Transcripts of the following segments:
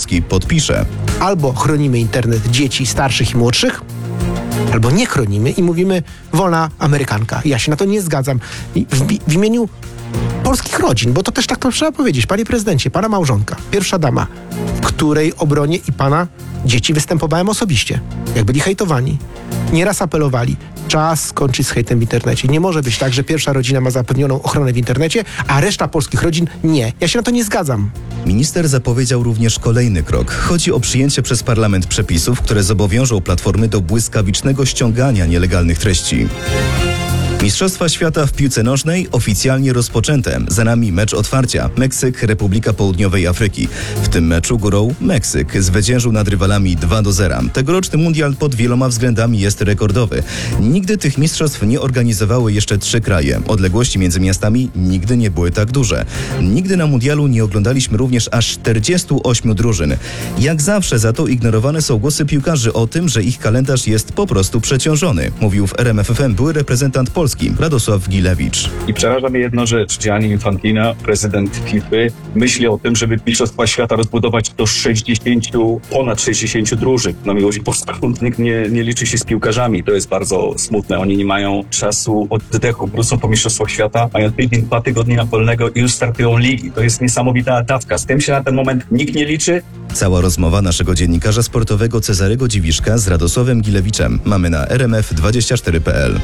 Arłukowski podpisze. Albo chronimy internet dzieci starszych i młodszych, albo nie chronimy i mówimy wolna Amerykanka. Ja się na to nie zgadzam. W imieniu polskich rodzin, bo to też tak to trzeba powiedzieć. Panie prezydencie, pana małżonka, pierwsza dama, w której obronie i pana dzieci występowałem osobiście. Jak byli hejtowani, nieraz apelowali. Czas skończyć z hejtem w internecie. Nie może być tak, że pierwsza rodzina ma zapewnioną ochronę w internecie, a reszta polskich rodzin nie. Ja się na to nie zgadzam. Minister zapowiedział również kolejny krok. Chodzi o przyjęcie przez parlament przepisów, które zobowiążą platformy do błyskawicznego ściągania nielegalnych treści. Mistrzostwa świata w piłce nożnej oficjalnie rozpoczęte. Za nami mecz otwarcia. Meksyk, Republika Południowej Afryki. W tym meczu górą Meksyk zwyciężył nad rywalami 2-0. Tegoroczny mundial pod wieloma względami jest rekordowy. Nigdy tych mistrzostw nie organizowały jeszcze 3 kraje. Odległości między miastami nigdy nie były tak duże. Nigdy na mundialu nie oglądaliśmy również aż 48 drużyn. Jak zawsze za to ignorowane są głosy piłkarzy o tym, że ich kalendarz jest po prostu przeciążony. Mówił w RMF FM były reprezentant Polski Radosław Gilewicz. I przeraża mnie jedna rzecz. Gianni Infantino, prezydent FIFA, myśli o tym, żeby Mistrzostwa Świata rozbudować do ponad 60 drużyn. Na miłość boską, nikt nie liczy się z piłkarzami. To jest bardzo smutne. Oni nie mają czasu oddechu. Wrócą po Mistrzostwach Świata, mają 2 tygodnie na wolnego i już startują ligi. To jest niesamowita dawka. Z tym się na ten moment nikt nie liczy. Cała rozmowa naszego dziennikarza sportowego Cezarego Dziwiszka z Radosławem Gilewiczem mamy na rmf24.pl.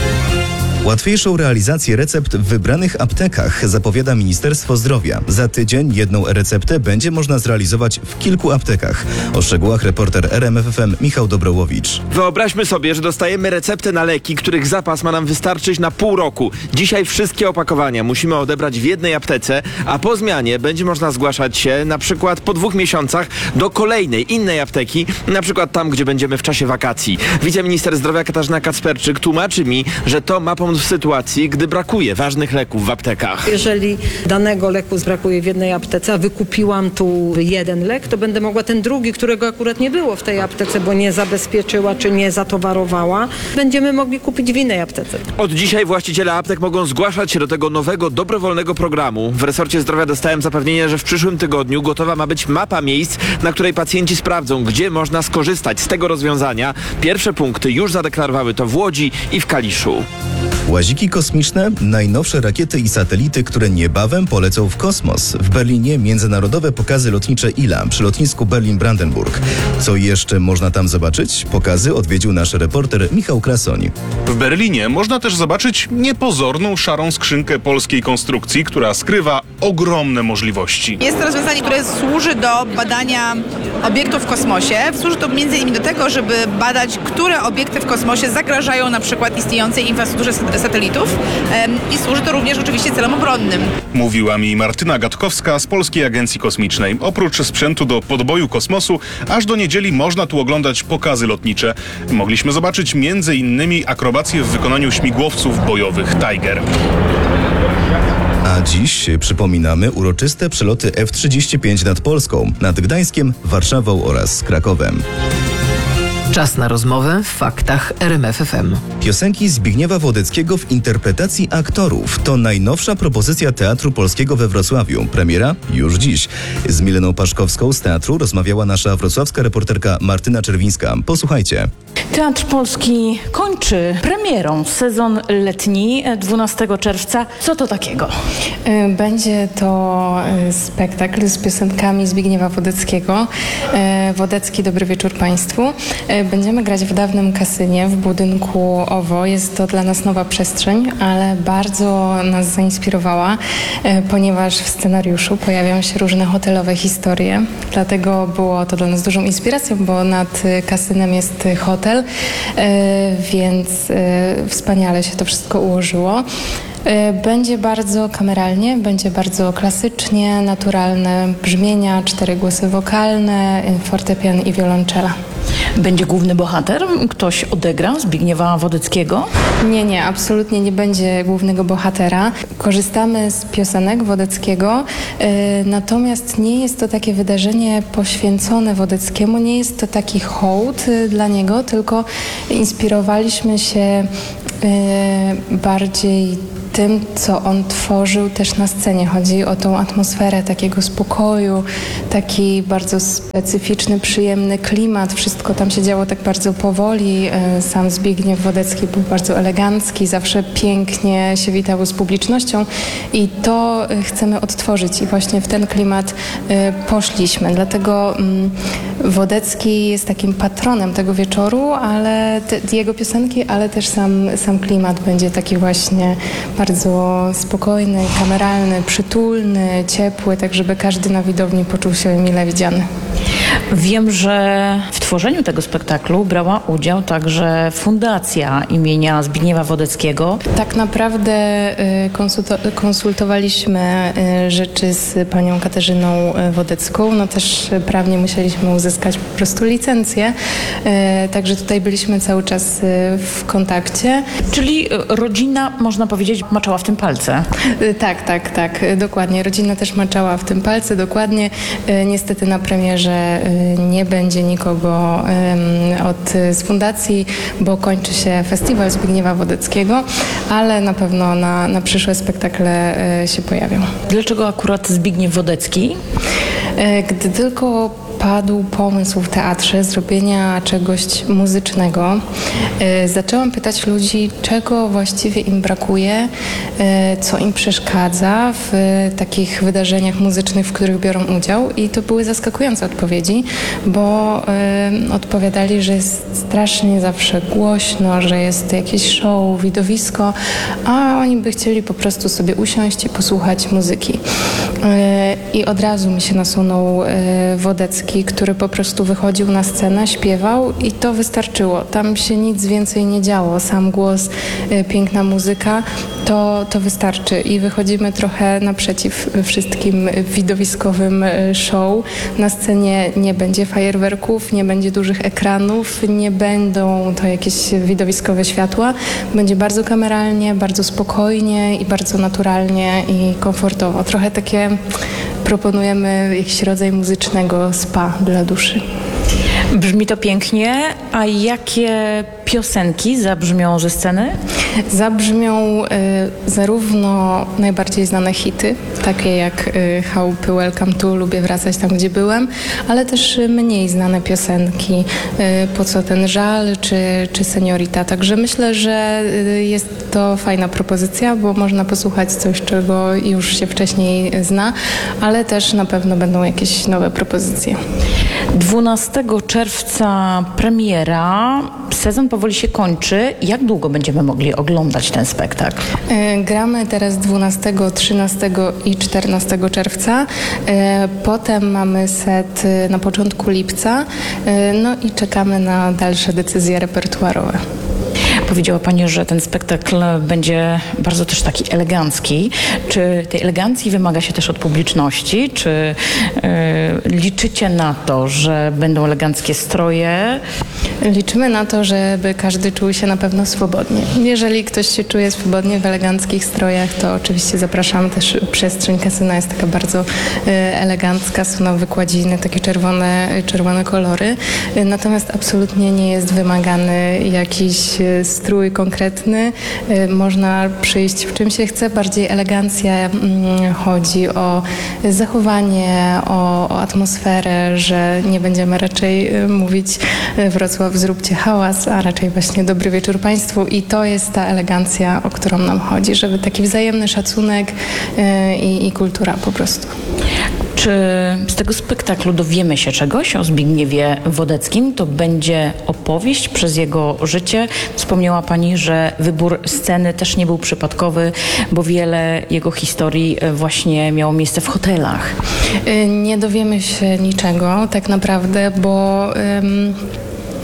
Łatwiejszą realizację recept w wybranych aptekach zapowiada Ministerstwo Zdrowia. Za tydzień jedną receptę będzie można zrealizować w kilku aptekach. O szczegółach reporter RMF FM Michał Dobrołowicz. Wyobraźmy sobie, że dostajemy receptę na leki, których zapas ma nam wystarczyć na pół roku. Dzisiaj wszystkie opakowania musimy odebrać w jednej aptece, a po zmianie będzie można zgłaszać się na przykład po 2 miesiącach do kolejnej, innej apteki, na przykład tam, gdzie będziemy w czasie wakacji. Wiceminister zdrowia Katarzyna Kacperczyk tłumaczy mi, że to ma pomóc w sytuacji, gdy brakuje ważnych leków w aptekach. Jeżeli danego leku brakuje w jednej aptece, a wykupiłam tu jeden lek, to będę mogła ten drugi, którego akurat nie było w tej aptece, bo nie zabezpieczyła czy nie zatowarowała, będziemy mogli kupić w innej aptece. Od dzisiaj właściciele aptek mogą zgłaszać się do tego nowego, dobrowolnego programu. W resorcie zdrowia dostałem zapewnienie, że w przyszłym tygodniu gotowa ma być mapa miejsc, na której pacjenci sprawdzą, gdzie można skorzystać z tego rozwiązania. Pierwsze punkty już zadeklarowały to w Łodzi i w Kaliszu. Łaziki kosmiczne, najnowsze rakiety i satelity, które niebawem polecą w kosmos. W Berlinie międzynarodowe pokazy lotnicze ILA przy lotnisku Berlin-Brandenburg. Co jeszcze można tam zobaczyć? Pokazy odwiedził nasz reporter Michał Krasoń. W Berlinie można też zobaczyć niepozorną szarą skrzynkę polskiej konstrukcji, która skrywa ogromne możliwości. Jest to rozwiązanie, które służy do badania obiektów w kosmosie. Służy to m.in. do tego, żeby badać, które obiekty w kosmosie zagrażają na przykład istniejącej infrastrukturze satelitów i służy to również oczywiście celom obronnym. Mówiła mi Martyna Gatkowska z Polskiej Agencji Kosmicznej. Oprócz sprzętu do podboju kosmosu, aż do niedzieli można tu oglądać pokazy lotnicze. Mogliśmy zobaczyć m.in. akrobacje w wykonaniu śmigłowców bojowych Tiger. A dziś przypominamy uroczyste przeloty F-35 nad Polską, nad Gdańskiem, Warszawą oraz Krakowem. Czas na rozmowę w faktach RMF FM. Piosenki Zbigniewa Wodeckiego w interpretacji aktorów to najnowsza propozycja Teatru Polskiego we Wrocławiu. Premiera już dziś. Z Mileną Paszkowską z teatru rozmawiała nasza wrocławska reporterka Martyna Czerwińska. Posłuchajcie. Teatr Polski kończy premierą sezon letni 12 czerwca. Co to takiego? Będzie to spektakl z piosenkami Zbigniewa Wodeckiego. Wodecki, dobry wieczór Państwu. Będziemy grać w dawnym kasynie w budynku OWO. Jest to dla nas nowa przestrzeń, ale bardzo nas zainspirowała, ponieważ w scenariuszu pojawią się różne hotelowe historie. Dlatego było to dla nas dużą inspiracją, bo nad kasynem jest hotel, więc wspaniale się to wszystko ułożyło. Będzie bardzo kameralnie, będzie bardzo klasycznie, naturalne brzmienia, 4 głosy wokalne, fortepian i wiolonczela. Będzie główny bohater? Ktoś odegra Zbigniewa Wodeckiego? Nie, absolutnie nie będzie głównego bohatera. Korzystamy z piosenek Wodeckiego, natomiast nie jest to takie wydarzenie poświęcone Wodeckiemu, nie jest to taki hołd dla niego, tylko inspirowaliśmy się bardziej tym, co on tworzył też na scenie. Chodzi o tą atmosferę takiego spokoju, taki bardzo specyficzny, przyjemny klimat. Wszystko tam się działo tak bardzo powoli. Sam Zbigniew Wodecki był bardzo elegancki, zawsze pięknie się witał z publicznością i to chcemy odtworzyć i właśnie w ten klimat poszliśmy. Dlatego Wodecki jest takim patronem tego wieczoru, ale jego piosenki, ale też sam klimat będzie taki właśnie bardzo spokojny, kameralny, przytulny, ciepły, tak żeby każdy na widowni poczuł się mile widziany. Wiem, że w tworzeniu tego spektaklu brała udział także Fundacja imienia Zbigniewa Wodeckiego. Tak naprawdę konsultowaliśmy rzeczy z panią Katarzyną Wodecką. No też prawnie musieliśmy uzyskać po prostu licencję. Także tutaj byliśmy cały czas w kontakcie. Czyli rodzina, można powiedzieć, maczała w tym palce. Tak, dokładnie. Rodzina też maczała w tym palce, dokładnie. Niestety na premierze nie będzie nikogo z fundacji, bo kończy się festiwal Zbigniewa Wodeckiego, ale na pewno na przyszłe spektakle się pojawią. Dlaczego akurat Zbigniew Wodecki? Gdy tylko padł pomysł w teatrze zrobienia czegoś muzycznego, zaczęłam pytać ludzi, czego właściwie im brakuje, co im przeszkadza w takich wydarzeniach muzycznych, w których biorą udział i to były zaskakujące odpowiedzi, bo odpowiadali, że jest strasznie zawsze głośno, że jest jakieś show, widowisko, a oni by chcieli po prostu sobie usiąść i posłuchać muzyki. I od razu mi się nasunął Wodecki, który po prostu wychodził na scenę, śpiewał i to wystarczyło. Tam się nic więcej nie działo. Sam głos, piękna muzyka, to wystarczy. I wychodzimy trochę naprzeciw wszystkim widowiskowym show. Na scenie nie będzie fajerwerków, nie będzie dużych ekranów, nie będą to jakieś widowiskowe światła. Będzie bardzo kameralnie, bardzo spokojnie i bardzo naturalnie i komfortowo. Trochę takie proponujemy jakiś rodzaj muzycznego spa dla duszy. Brzmi to pięknie, a jakie piosenki zabrzmią ze sceny? Zabrzmią zarówno najbardziej znane hity, takie jak Chałupy, Welcome to, Lubię wracać tam, gdzie byłem, ale też mniej znane piosenki, Po co ten żal, czy Seniorita. Także myślę, że jest to fajna propozycja, bo można posłuchać coś, czego już się wcześniej zna, ale też na pewno będą jakieś nowe propozycje. 12 czerwca premiera. Sezon powoli się kończy. Jak długo będziemy mogli oglądać ten spektakl? Gramy teraz 12, 13 i 14 czerwca. Potem mamy set na początku lipca. No i czekamy na dalsze decyzje repertuarowe. Powiedziała Pani, że ten spektakl będzie bardzo też taki elegancki. Czy tej elegancji wymaga się też od publiczności? Czy liczycie na to, że będą eleganckie stroje? Liczymy na to, żeby każdy czuł się na pewno swobodnie. Jeżeli ktoś się czuje swobodnie w eleganckich strojach, to oczywiście zapraszamy. Też przestrzeń kasyna jest taka bardzo elegancka, są na wykładziny, takie czerwone kolory. Natomiast absolutnie nie jest wymagany jakiś strój konkretny. Można przyjść w czym się chce. Bardziej elegancja, chodzi o zachowanie, o atmosferę, że nie będziemy raczej mówić Wrocław, zróbcie hałas, a raczej właśnie dobry wieczór Państwu i to jest ta elegancja, o którą nam chodzi, żeby taki wzajemny szacunek i kultura po prostu. Czy z tego spektaklu dowiemy się czegoś o Zbigniewie Wodeckim? To będzie opowieść przez jego życie. Wspomniała Pani, że wybór sceny też nie był przypadkowy, bo wiele jego historii właśnie miało miejsce w hotelach. Nie dowiemy się niczego tak naprawdę, bo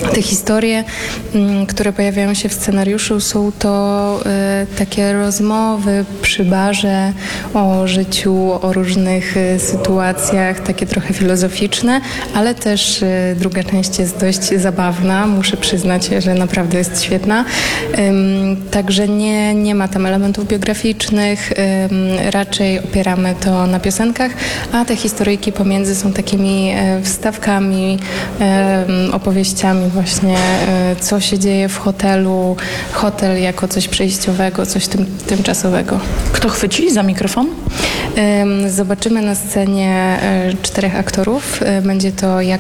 Te historie, które pojawiają się w scenariuszu, są to takie rozmowy przy barze o życiu, o różnych sytuacjach, takie trochę filozoficzne, ale też druga część jest dość zabawna. Muszę przyznać, że naprawdę jest świetna. Także nie ma tam elementów biograficznych, raczej opieramy to na piosenkach, a te historyjki pomiędzy są takimi wstawkami, opowieściami właśnie, co się dzieje w hotelu, hotel jako coś przejściowego, coś tymczasowego. Kto chwyci za mikrofon? Zobaczymy na scenie 4 aktorów. Będzie to